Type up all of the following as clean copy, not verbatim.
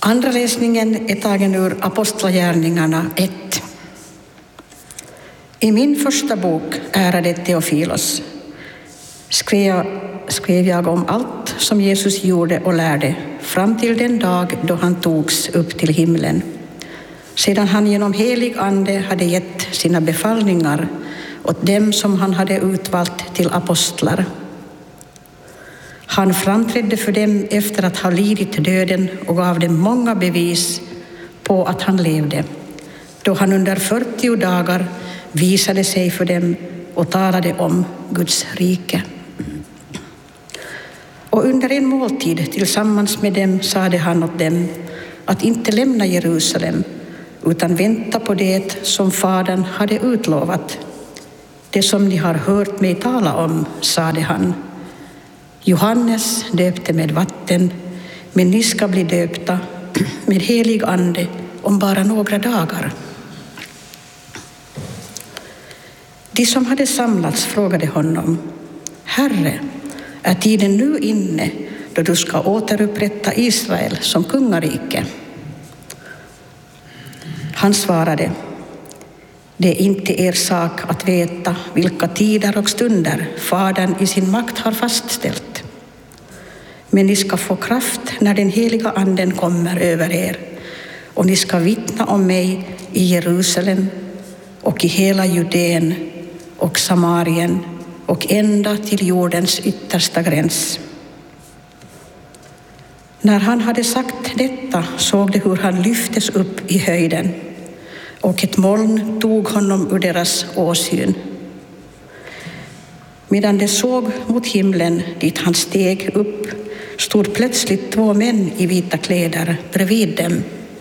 Andra läsningen är tagen ur Apostlagärningarna 1. I min första bok, ärade Teofilos, skrev jag om allt som Jesus gjorde och lärde fram till den dag då han togs upp till himlen. Sedan han genom helig ande hade gett sina befallningar åt dem som han hade utvalt till apostlar. Han framträdde för dem efter att ha lidit döden och gav dem många bevis på att han levde, då han under 40 dagar visade sig för dem och talade om Guds rike. Och under en måltid tillsammans med dem sade han åt dem att inte lämna Jerusalem utan vänta på det som Fadern hade utlovat. Det som ni har hört mig tala om, sade han. Johannes döpte med vatten, men ni ska bli döpta med helig ande om bara några dagar. De som hade samlats frågade honom: Herre, är tiden nu inne då du ska återupprätta Israel som kungarike? Han svarade: det är inte er sak att veta vilka tider och stunder Fadern i sin makt har fastställt. Men ni ska få kraft när den heliga anden kommer över er, och ni ska vittna om mig i Jerusalem och i hela Judeen och Samarien och ända till jordens yttersta gräns. När han hade sagt detta såg de hur han lyftes upp i höjden, och ett moln tog honom ur deras åsyn. Medan de såg mot himlen dit han steg upp, stod plötsligt 2 män i vita kläder bredvid dem.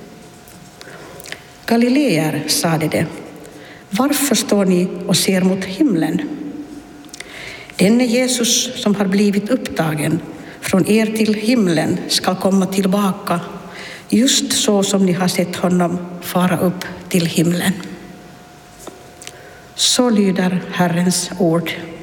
Galileer, sade de, varför står ni och ser mot himlen? Denne Jesus som har blivit upptagen från er till himlen ska komma tillbaka, just så som ni har sett honom fara upp till himlen. Så lyder Herrens ord.